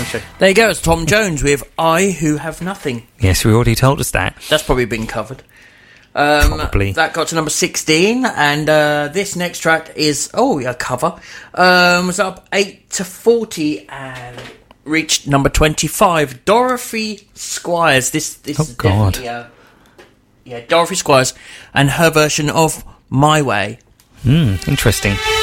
So there you go. It's Tom Jones with I Who Have Nothing. Yes, we already told us that. That's probably been covered. Probably. That got to number 16, and this next track is a cover. Was up 8 to 40 and reached number 25. Dorothy Squires. This is God. Dorothy Squires and her version of My Way. Interesting.